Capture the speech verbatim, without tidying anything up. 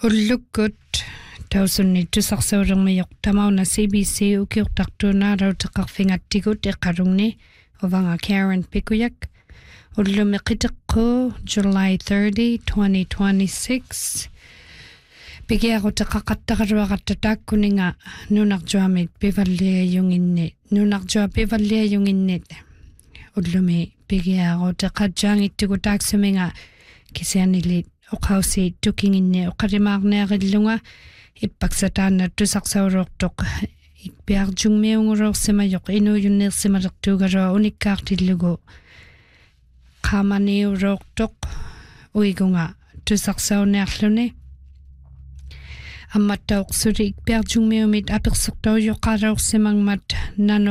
Ullukut tausunni tusarsaurermiyoq tamauna C B C ukiortartuuna rautaqarfingattigut eqarungni ovanga Karen Pikuyak ullumi qiteqqu July thirtieth twenty twenty-six pigiarutaqaqqattaqaruaqattataakkuninga nunarjuamit pivalliajunginnit nunarjua pivalliajunginnit ullumi pigiarutaqajjaangittugu taaksuminga kisianilit oqausi tukinginni oqarimaarniarillunga ippaksataanna tusarsauluortoq ikpiarjungmiungurorsimajoq inuyunneersimalertuugalua unikkaartillugu qaamaniuroortoq uigunga tusarsauniarluni амматтаоқсули икпиаржунгмиумит аперсерториоққалаорсимангмат нано